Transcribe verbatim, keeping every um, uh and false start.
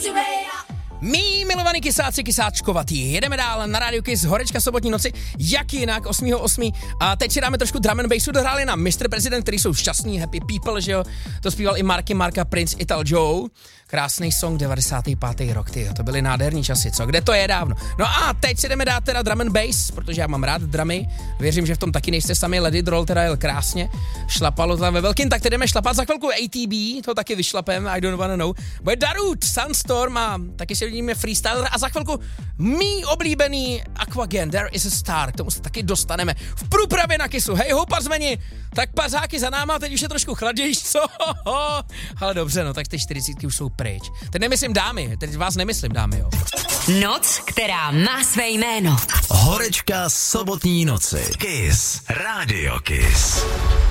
Mí milovaný kysáci, kysáčkovatý. Jedeme dál na rádiu Kiss, horečka sobotní noci, jak jinak, osmého osmého A teď si dáme trošku drum and bassu, dohráli na mister President, který jsou šťastní, happy people, že jo. To zpíval i Marky Marka, Prince, Ital Joe. Krásný song, devadesátý pátý rok, ty, to byly nádherný časy, co? Kde to je dávno? No a teď si jdeme dát teda drum and bass, protože já mám rád drumy. Věřím, že v tom taky nejste sami, Let It Roll teda jel krásně. Šlapalo tam ve velkým, tak teď jdeme šlapat za chvilku A T B, to taky vyšlapem, I don't wanna know. Bude Darude, Sunstorm a taky si vidíme freestyler a za chvilku mý oblíbený Aquagen, There is a Star, k tomu se taky dostaneme v průpravě na Kissu. Hej ho, pazmeni, tak pazáky za náma, teď už je trošku chladnější, co? Ale dobře, no tak ty čtyřicítky už jsou pryč. Teď nemyslím dámy, teď vás nemyslím dámy, jo. Noc, která má své jméno. Horečka sobotní noci. Kiss. Radio Kiss.